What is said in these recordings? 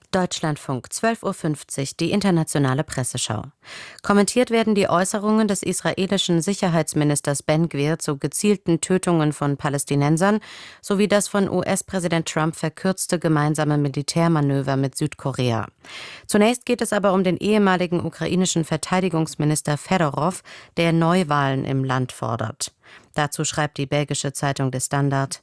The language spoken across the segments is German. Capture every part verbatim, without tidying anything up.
Deutschlandfunk, zwölf Uhr fünfzig, die internationale Presseschau. Kommentiert werden die Äußerungen des israelischen Sicherheitsministers Ben Gvir zu gezielten Tötungen von Palästinensern sowie das von U S-Präsident Trump verkürzte gemeinsame Militärmanöver mit Südkorea. Zunächst geht es aber um den ehemaligen ukrainischen Verteidigungsminister Fedorov, der Neuwahlen im Land fordert. Dazu schreibt die belgische Zeitung Der Standard: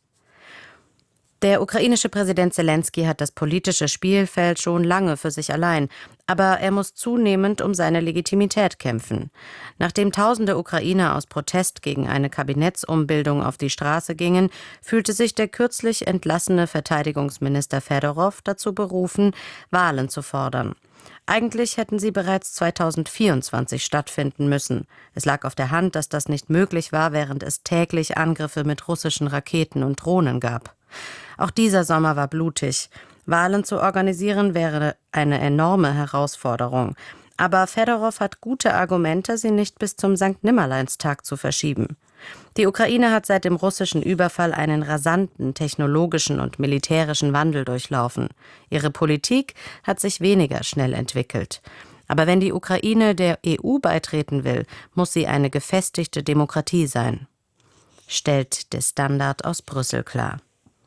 Der ukrainische Präsident Selenskyj hat das politische Spielfeld schon lange für sich allein, aber er muss zunehmend um seine Legitimität kämpfen. Nachdem tausende Ukrainer aus Protest gegen eine Kabinettsumbildung auf die Straße gingen, fühlte sich der kürzlich entlassene Verteidigungsminister Fedorov dazu berufen, Wahlen zu fordern. Eigentlich hätten sie bereits zweitausendvierundzwanzig stattfinden müssen. Es lag auf der Hand, dass das nicht möglich war, während es täglich Angriffe mit russischen Raketen und Drohnen gab. Auch dieser Sommer war blutig. Wahlen zu organisieren wäre eine enorme Herausforderung. Aber Fedorov hat gute Argumente, sie nicht bis zum Sankt Nimmerleinstag zu verschieben. Die Ukraine hat seit dem russischen Überfall einen rasanten technologischen und militärischen Wandel durchlaufen. Ihre Politik hat sich weniger schnell entwickelt. Aber wenn die Ukraine der E U beitreten will, muss sie eine gefestigte Demokratie sein, stellt der Standard aus Brüssel klar.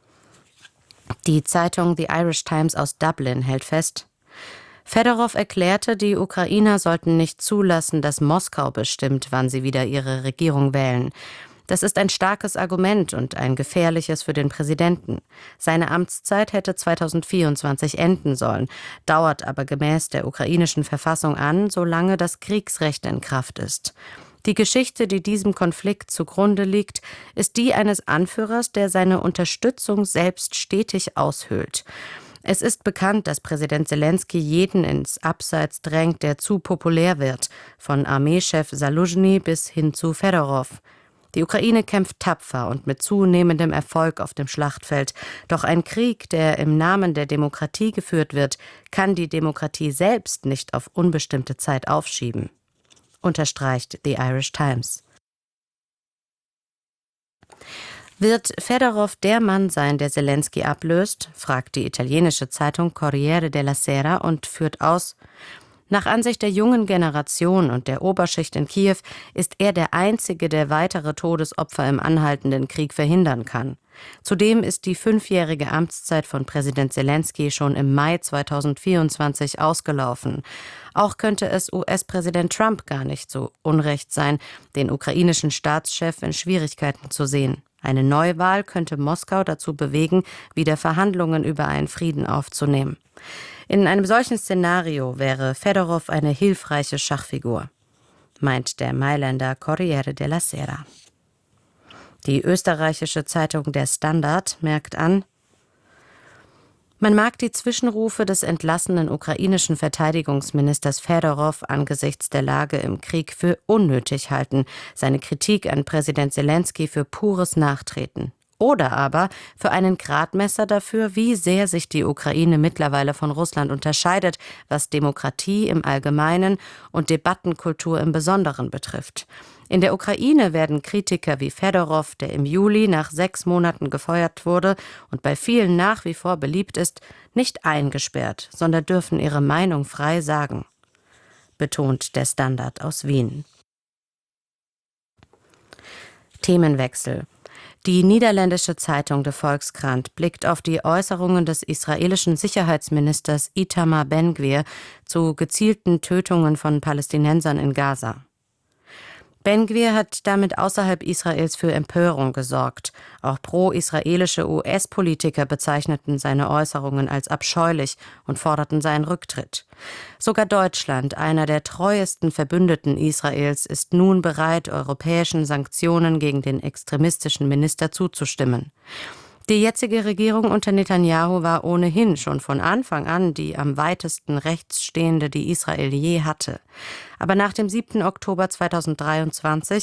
Die Zeitung The Irish Times aus Dublin hält fest: Fedorov erklärte, die Ukrainer sollten nicht zulassen, dass Moskau bestimmt, wann sie wieder ihre Regierung wählen. Das ist ein starkes Argument und ein gefährliches für den Präsidenten. Seine Amtszeit hätte zweitausendvierundzwanzig enden sollen, dauert aber gemäß der ukrainischen Verfassung an, solange das Kriegsrecht in Kraft ist. Die Geschichte, die diesem Konflikt zugrunde liegt, ist die eines Anführers, der seine Unterstützung selbst stetig aushöhlt. Es ist bekannt, dass Präsident Selenskyj jeden ins Abseits drängt, der zu populär wird, von Armeechef Saluzhny bis hin zu Fedorov. Die Ukraine kämpft tapfer und mit zunehmendem Erfolg auf dem Schlachtfeld. Doch ein Krieg, der im Namen der Demokratie geführt wird, kann die Demokratie selbst nicht auf unbestimmte Zeit aufschieben, unterstreicht The Irish Times. Wird Fedorov der Mann sein, der Selenskyj ablöst, fragt die italienische Zeitung Corriere della Sera und führt aus: Nach Ansicht der jungen Generation und der Oberschicht in Kiew ist er der Einzige, der weitere Todesopfer im anhaltenden Krieg verhindern kann. Zudem ist die fünfjährige Amtszeit von Präsident Selenskyj schon im Mai zweitausendvierundzwanzig ausgelaufen. Auch könnte es U S-Präsident Trump gar nicht so unrecht sein, den ukrainischen Staatschef in Schwierigkeiten zu sehen. Eine Neuwahl könnte Moskau dazu bewegen, wieder Verhandlungen über einen Frieden aufzunehmen. In einem solchen Szenario wäre Fedorov eine hilfreiche Schachfigur, meint der Mailänder Corriere della Sera. Die österreichische Zeitung Der Standard merkt an: Man mag die Zwischenrufe des entlassenen ukrainischen Verteidigungsministers Fedorov angesichts der Lage im Krieg für unnötig halten, seine Kritik an Präsident Selenskyj für pures Nachtreten. Oder aber für einen Gradmesser dafür, wie sehr sich die Ukraine mittlerweile von Russland unterscheidet, was Demokratie im Allgemeinen und Debattenkultur im Besonderen betrifft. In der Ukraine werden Kritiker wie Fedorov, der im Juli nach sechs Monaten gefeuert wurde und bei vielen nach wie vor beliebt ist, nicht eingesperrt, sondern dürfen ihre Meinung frei sagen, betont der Standard aus Wien. Themenwechsel. Die niederländische Zeitung De Volkskrant blickt auf die Äußerungen des israelischen Sicherheitsministers Itamar Ben Gvir zu gezielten Tötungen von Palästinensern in Gaza. Ben Gvir hat damit außerhalb Israels für Empörung gesorgt. Auch pro-israelische U S-Politiker bezeichneten seine Äußerungen als abscheulich und forderten seinen Rücktritt. Sogar Deutschland, einer der treuesten Verbündeten Israels, ist nun bereit, europäischen Sanktionen gegen den extremistischen Minister zuzustimmen. Die jetzige Regierung unter Netanyahu war ohnehin schon von Anfang an die am weitesten rechts stehende, die Israel je hatte. Aber nach dem siebten Oktober zweitausenddreiundzwanzig